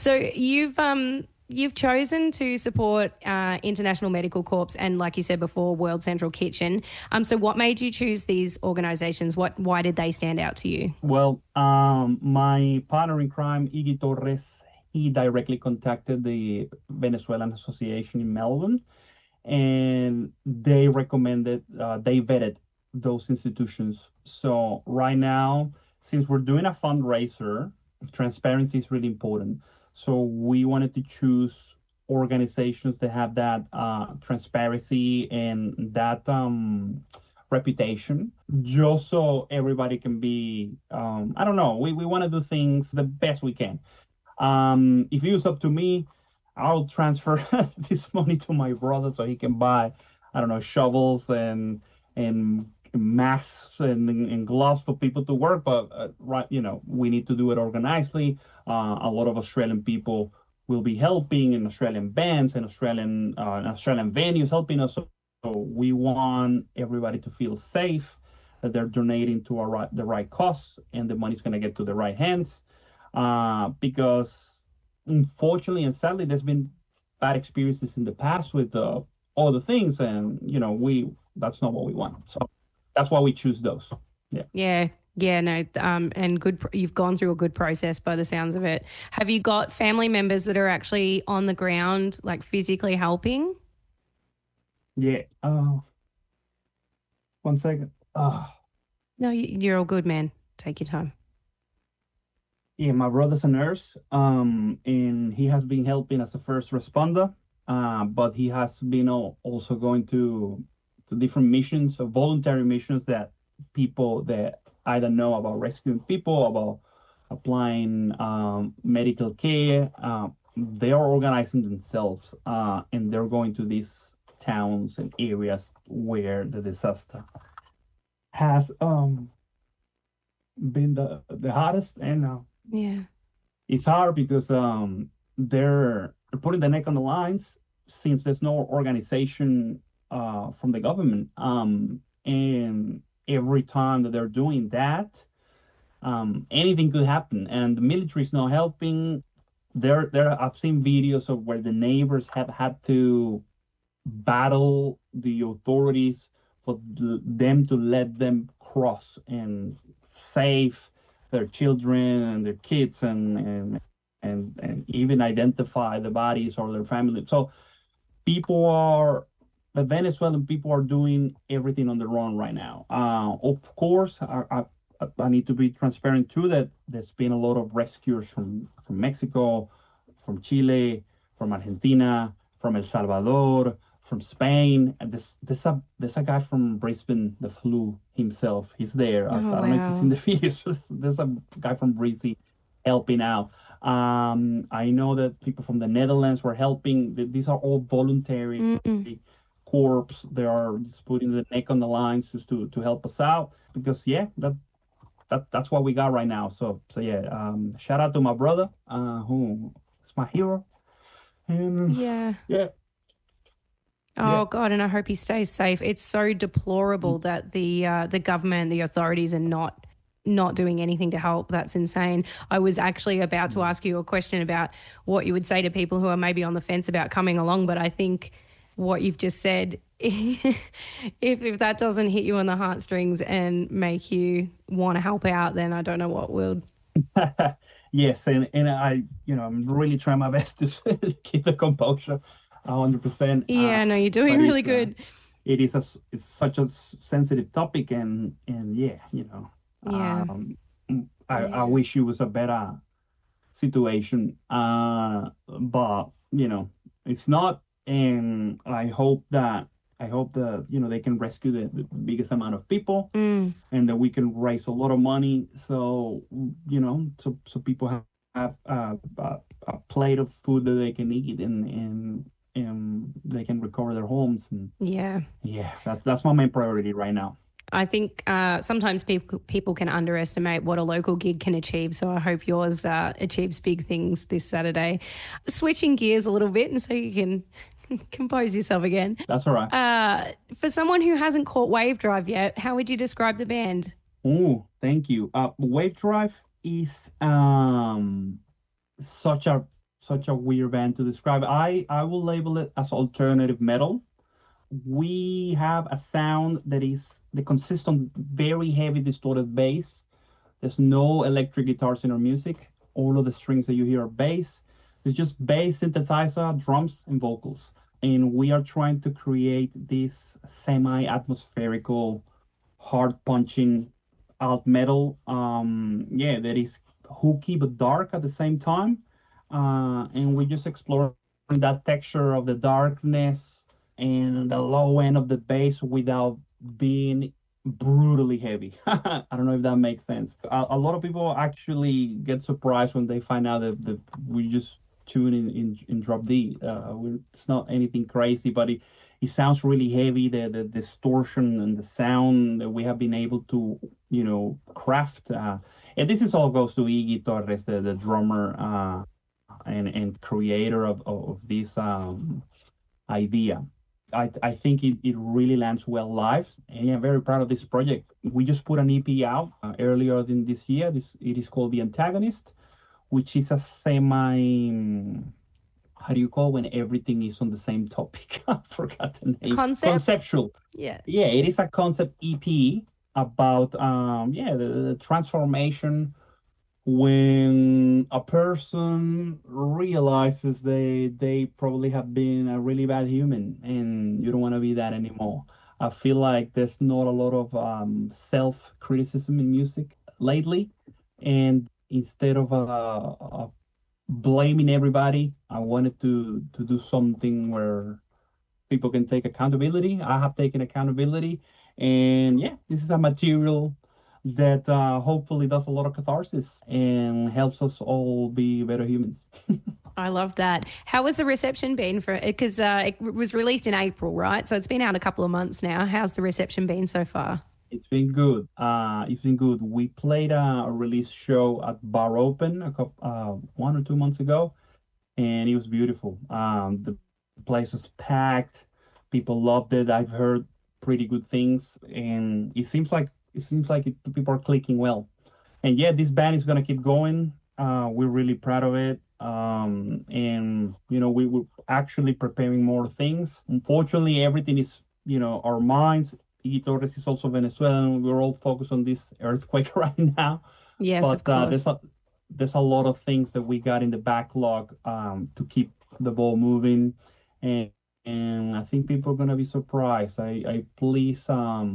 So you've chosen to support International Medical Corps and, like you said before, World Central Kitchen. So what made you choose these organizations? Why did they stand out to you? Well, my partner in crime, Iggy Torres, he directly contacted the Venezuelan Association in Melbourne, and they recommended, they vetted those institutions. So right now, since we're doing a fundraiser, transparency is really important. So we wanted to choose organizations that have that transparency and that reputation, just so everybody can be, I don't know, we want to do things the best we can. If it was up to me, I'll transfer this money to my brother so he can buy, I don't know, shovels and masks and gloves for people to work. But right, we need to do it organizedly. A lot of Australian people will be helping, in Australian bands and Australian venues helping us. So we want everybody to feel safe, that they're donating to the right cause, and the money's going to get to the right hands. Because unfortunately and sadly, there's been bad experiences in the past with all the things, and we that's not what we want. So that's why we choose those. Yeah. Yeah. Yeah, no, and you've gone through a good process by the sounds of it. Have you got family members that are actually on the ground, like physically helping? Yeah. One second. No, you're all good, man. Take your time. Yeah, my brother's a nurse, and he has been helping as a first responder, but he has been also going to different missions, so voluntary missions, that people that either know about rescuing people, about applying medical care, they are organizing themselves, and they're going to these towns and areas where the disaster has been the hardest. And Yeah. it's hard because they're putting the neck on the lines, since there's no organization from the government. And every time that they're doing that, anything could happen, and the military is not helping. I've seen videos of where the neighbors have had to battle the authorities for them to let them cross and save their children and their kids, and even identify the bodies or their family. So people are the Venezuelan people are doing everything on their own right now. Of course, I need to be transparent too, that there's been a lot of rescuers from Mexico, from Chile, from Argentina, from El Salvador, from Spain. And there's a guy from Brisbane that flew himself. He's there. I Oh, don't know if you've seen wow. the videos. There's a guy from Brizzy helping out. I know that people from the Netherlands were helping. These are all voluntary Mm. corps. They are just putting the neck on the lines just to help us out, because yeah, that's what we got right now. So yeah, shout out to my brother, who is my hero. And Yeah. yeah, yeah. Oh God, and I hope he stays safe. It's so deplorable that the government, the authorities, are not doing anything to help. That's insane. I was actually about to ask you a question about what you would say to people who are maybe on the fence about coming along, but I think what you've just said, if that doesn't hit you on the heartstrings and make you want to help out, then I don't know what will. Yes, and I, I'm really trying my best to keep the composure 100%. Yeah, no, you're doing But really good. it's such a sensitive topic, and yeah, Yeah, I yeah. wish it was a better situation, but it's not, and I hope that they can rescue the biggest amount of people, Mm. and that we can raise a lot of money, so so people have a plate of food that they can eat, and they can recover their homes. And Yeah. yeah, that's my main priority right now. I think sometimes people can underestimate what a local gig can achieve. So I hope yours achieves big things this Saturday. Switching gears a little bit, and so you can compose yourself again. That's all right. For someone who hasn't caught Wave Drive yet, how would you describe the band? Oh, thank you. Wave Drive is such a such a weird band to describe. I will label it as alternative metal. We have a sound that consists of very heavy distorted bass. There's no electric guitars in our music. All of the strings that you hear are bass. It's just bass, synthesizer, drums, and vocals. And we are trying to create this semi-atmospherical, hard-punching alt metal. Yeah, that is hooky but dark at the same time. And we just explore that texture of the darkness and the low end of the bass without being brutally heavy. I don't know if that makes sense. A lot of people actually get surprised when they find out that we just tune in drop D. It's not anything crazy, but it sounds really heavy. The distortion and the sound that we have been able to, craft. And this is all goes to Iggy Torres, the drummer and creator of this idea. I think it really lands well live, and I'm very proud of this project. We just put an EP out earlier in this year. It is called The Antagonist, which is a how do you call when everything is on the same topic? I forgot the name. Conceptual. Yeah. Yeah, it is a concept EP about the transformation when a person realizes they probably have been a really bad human and you don't want to be that anymore. I feel like there's not a lot of self-criticism in music lately, and instead of blaming everybody, I wanted to do something where people can take accountability. I have taken accountability, and yeah, this is a material that hopefully does a lot of catharsis and helps us all be better humans. I love that. How has the reception been for it? Because it was released in April, right? So it's been out a couple of months now. How's the reception been so far? It's been good. We played a release show at Bar Open 1 or 2 months ago, and it was beautiful. The place was packed. People loved it. I've heard pretty good things, and it seems like people are clicking well. And yeah, this band is gonna keep going. We're really proud of it. And we're actually preparing more things. Unfortunately, everything is our minds. Iggy Torres is also Venezuelan. We're all focused on this earthquake right now. Yes, but of course. There's a lot of things that we got in the backlog to keep the ball moving, and I think people are gonna be surprised. I please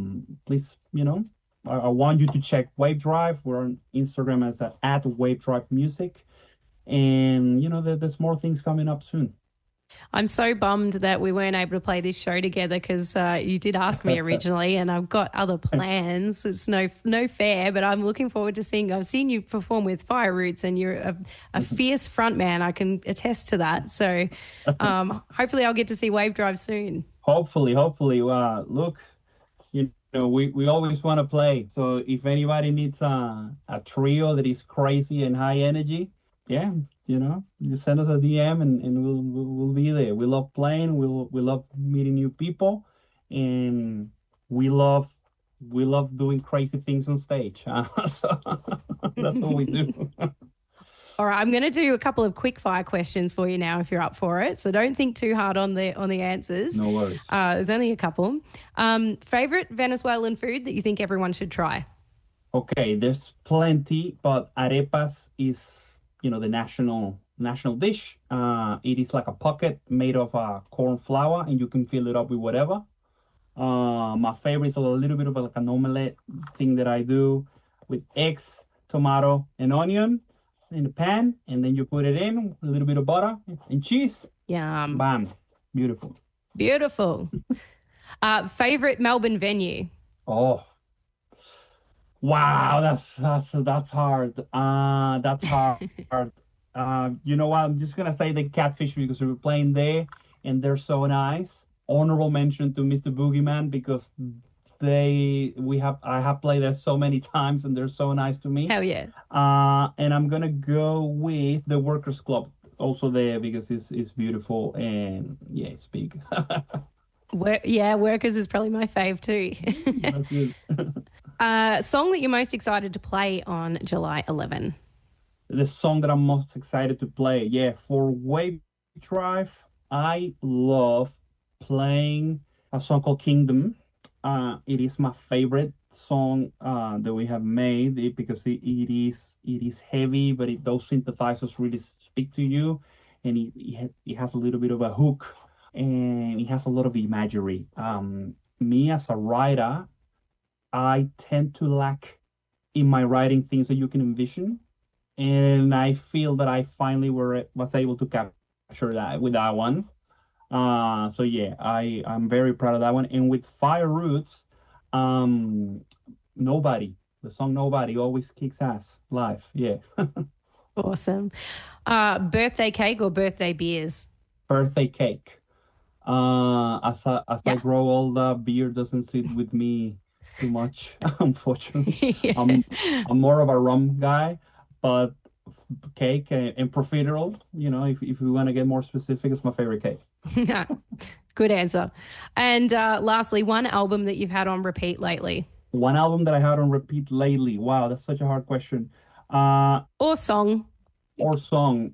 I want you to check Wave Drive. We're on Instagram as at Wave Drive Music, and there's more things coming up soon. I'm so bummed that we weren't able to play this show together because you did ask me originally, and I've got other plans. It's no fair, but I'm looking forward to seeing. I've seen you perform with Fire Roots, and you're a fierce frontman. I can attest to that. So hopefully, I'll get to see Wave Drive soon. Hopefully. Look, we always want to play. So if anybody needs a trio that is crazy and high energy, yeah, you send us a DM and we'll be there. We love playing. We love meeting new people, and we love doing crazy things on stage. So that's what we do. All right, I'm going to do a couple of quick fire questions for you now if you're up for it. So don't think too hard on the answers. No worries. There's only a couple. Favorite Venezuelan food that you think everyone should try? Okay, there's plenty, but arepas is the national dish. It is like a pocket made of corn flour, and you can fill it up with whatever. My favorite is a little bit of like an omelette thing that I do with eggs, tomato, and onion in the pan, and then you put it in a little bit of butter and cheese. Yum. Bam. Beautiful. Favorite Melbourne venue? Oh, wow, that's hard. That's hard. You know what? I'm just gonna say the Catfish because we were playing there, and they're so nice. Honorable mention to Mr. Boogeyman because I have played there so many times, and they're so nice to me. Hell yeah. And I'm gonna go with the Workers Club also there because it's beautiful and yeah, it's big. Workers is probably my fave too. That's good. Song that you're most excited to play on July 11? the song that I'm most excited to play. Yeah, for Wave Drive, I love playing a song called Kingdom. It is my favorite song that we have made because it is heavy, but those synthesizers really speak to you, and it has a little bit of a hook, and it has a lot of imagery. Me as a writer, I tend to lack in my writing things that you can envision, and I feel that I finally was able to capture that with that one. So yeah, I'm very proud of that one. And with Fire Roots, um, Nobody, the song Nobody always kicks ass live. Yeah, Awesome. Birthday cake or birthday beers? birthday cake. As I Yeah. grow older, beer doesn't sit with me too much, unfortunately. Yeah. I'm more of a rum guy, but cake and profiterole, if we want to get more specific, it's my favorite cake. Good answer. And lastly, one album that you've had on repeat lately, One album that I had on repeat lately. Wow, that's such a hard question. Uh, or song. or song.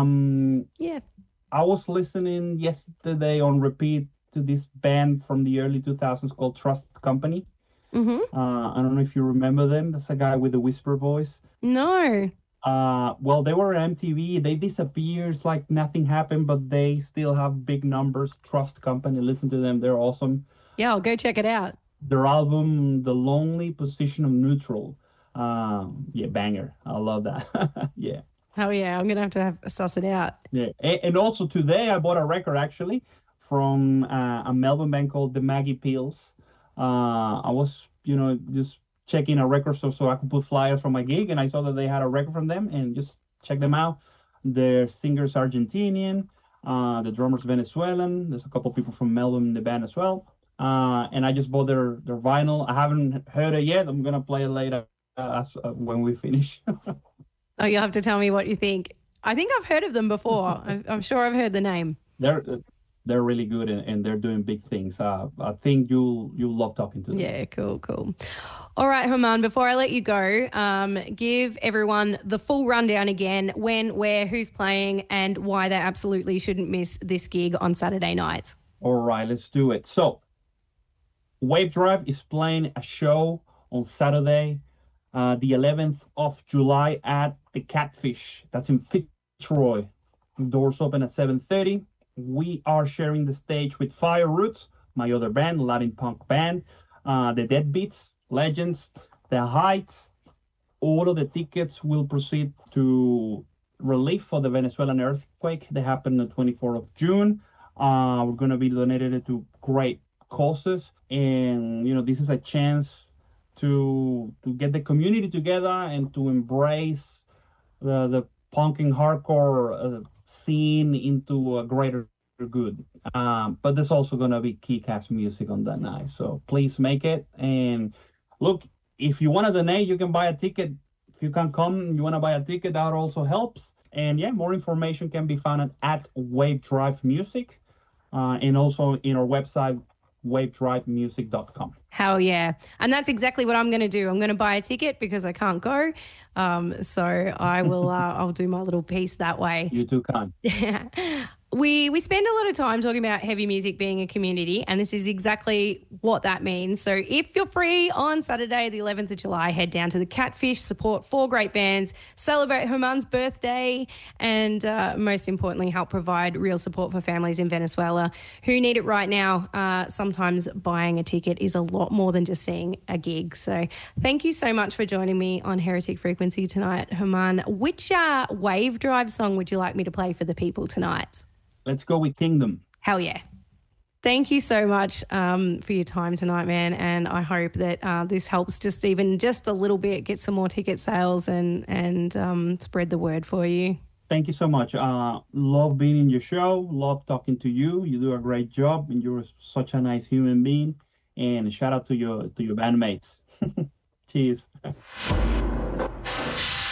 Yeah. I was listening yesterday on repeat to this band from the early 2000s called Trust Company. Mm-hmm. I don't know if you remember them. That's a guy with a whisper voice. No. Well, they were on MTV. They disappeared it's like nothing happened, but they still have big numbers. Trust Company. Listen to them. They're awesome. Yeah, I'll go check it out. Their album, The Lonely Position of Neutral. Yeah, banger. I love that. Yeah. Oh yeah, I'm gonna have to suss it out. Yeah. And also today I bought a record actually from a Melbourne band called the Maggie Pills. I was, just checking a record store so I could put flyers from my gig, and I saw that they had a record from them and just check them out. Their singer's Argentinian, the drummer's Venezuelan. There's a couple people from Melbourne in the band as well. And I just bought their vinyl. I haven't heard it yet. I'm gonna play it later when we finish. Oh, you'll have to tell me what you think. I think I've heard of them before. I'm sure I've heard the name. They're they're really good, and they're doing big things. I think you'll love talking to them. Yeah, cool, cool. All right, Herman, before I let you go, give everyone the full rundown again: when, where, who's playing, and why they absolutely shouldn't miss this gig on Saturday night. All right, let's do it. So, Wave Drive is playing a show on Saturday, the 11th of July at the Catfish. That's in Fitzroy. Doors open at 7:30. We are sharing the stage with Fire Roots, my other band, Latin punk band, the Deadbeats, Legends, the Heights. All of the tickets will proceed to relief for the Venezuelan earthquake that happened on the 24th of June. We're going to be donated it to great causes, and this is a chance to get the community together and to embrace the punk and hardcore scene into a greater good. But there's also going to be kick-ass music on that night, so please make it. And look, if you want to donate, you can buy a ticket. If you can't come, you want to buy a ticket, that also helps. And yeah, more information can be found at Wave Drive Music, and also in our website, wavedrivemusic.com. Hell yeah. And that's exactly what I'm going to do. I'm going to buy a ticket because I can't go. So I will, I'll do my little piece that way. You too can. We spend a lot of time talking about heavy music being a community, and this is exactly what that means. So if you're free on Saturday, the 11th of July, head down to the Catfish, support 4 great bands, celebrate Herman's birthday, and most importantly, help provide real support for families in Venezuela who need it right now. Sometimes buying a ticket is a lot more than just seeing a gig. So thank you so much for joining me on Heretic Frequency tonight, Herman. Which Wave Drive song would you like me to play for the people tonight? Let's go with Kingdom. Hell yeah. Thank you so much for your time tonight, man. And I hope that this helps just a little bit, get some more ticket sales and spread the word for you. Thank you so much. Love being in your show. Love talking to you. You do a great job, and you're such a nice human being. And shout out to your bandmates. Cheers.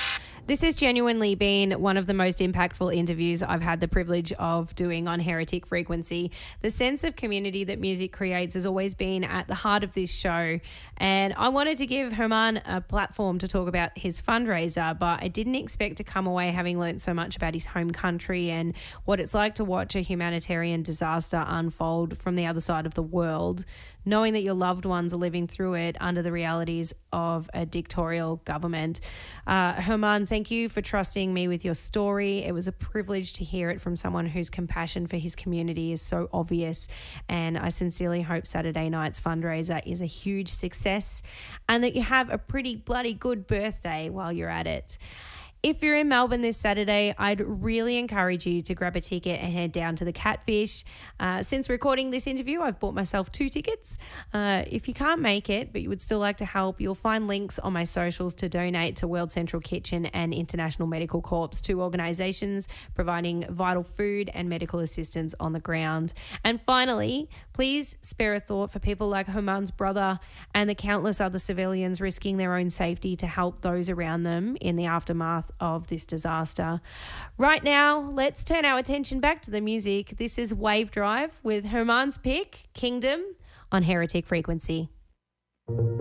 This has genuinely been one of the most impactful interviews I've had the privilege of doing on Heretic Frequency. The sense of community that music creates has always been at the heart of this show, and I wanted to give German a platform to talk about his fundraiser, but I didn't expect to come away having learnt so much about his home country and what it's like to watch a humanitarian disaster unfold from the other side of the world, knowing that your loved ones are living through it under the realities of a dictatorial government. German, thank you for trusting me with your story. It was a privilege to hear it from someone whose compassion for his community is so obvious, and I sincerely hope Saturday night's fundraiser is a huge success and that you have a pretty bloody good birthday while you're at it. If you're in Melbourne this Saturday, I'd really encourage you to grab a ticket and head down to the Catfish. Since recording this interview, I've bought myself 2 tickets. If you can't make it, but you would still like to help, you'll find links on my socials to donate to World Central Kitchen and International Medical Corps, 2 organisations providing vital food and medical assistance on the ground. And finally, please spare a thought for people like German's brother and the countless other civilians risking their own safety to help those around them in the aftermath of this disaster. Right now, let's turn our attention back to the music. This is Wave Drive with German's pick, Kingdom, on Heretic Frequency.